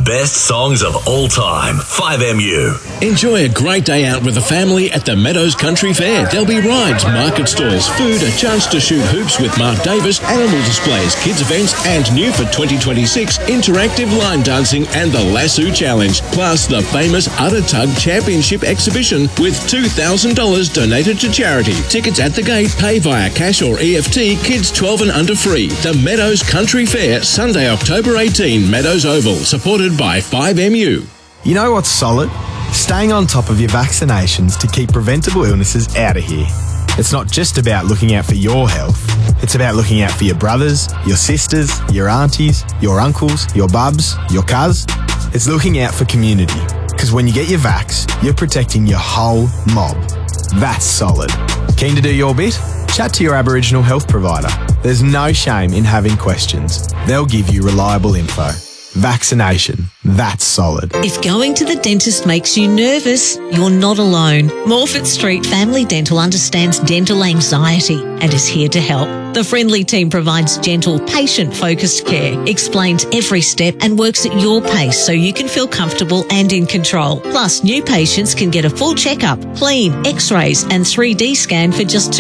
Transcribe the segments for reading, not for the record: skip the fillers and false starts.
best songs of all time. 5MU. Enjoy a great day out with the family at the Meadows Country Fair. There'll be rides, market stalls, food, a chance to shoot hoops with Mark Davis, animal displays, kids events, and new for 2026, interactive line dancing and the Lasso Challenge, plus the famous Udder Tug Championship exhibition with $2,000 donated to charity. Tickets at the gate, pay via cash or EFT, kids 12 and under free. The Meadows Country Fair, Sunday, October 18, Meadows Oval, supported by 5MU. You know what's solid? Staying on top of your vaccinations to keep preventable illnesses out of here. It's not just about looking out for your health. It's about looking out for your brothers, your sisters, your aunties, your uncles, your bubs, your cuz. It's looking out for community. Because when you get your vax, you're protecting your whole mob. That's solid. Keen to do your bit? Chat to your Aboriginal health provider. There's no shame in having questions. They'll give you reliable info. Vaccination. That's solid. If going to the dentist makes you nervous, you're not alone. Morfett Street Family Dental understands dental anxiety and is here to help. The friendly team provides gentle, patient-focused care, explains every step and works at your pace so you can feel comfortable and in control. Plus, new patients can get a full checkup, clean, x-rays and 3D scan for just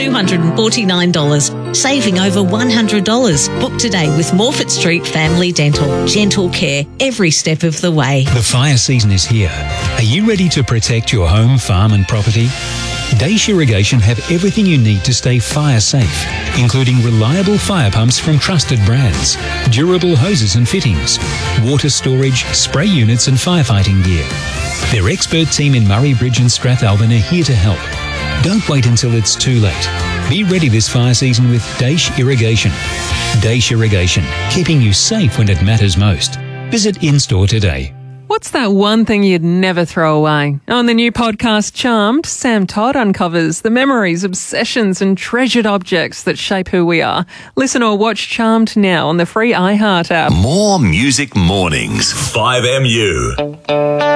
$249, saving over $100. Book today with Morfett Street Family Dental. Gentle care every step of the way. The fire season is here. Are you ready to protect your home, farm and property? Daesh Irrigation have everything you need to stay fire safe, including reliable fire pumps from trusted brands, durable hoses and fittings, water storage, spray units and firefighting gear. Their expert team in Murray Bridge and Strathalbyn are here to help. Don't wait until it's too late. Be ready this fire season with Daesh Irrigation. Daesh Irrigation, keeping you safe when it matters most. Visit in-store today. What's that one thing you'd never throw away? On the new podcast Charmed, Sam Todd uncovers the memories, obsessions and treasured objects that shape who we are. Listen or watch Charmed now on the free iHeart app. More music mornings. 5MU.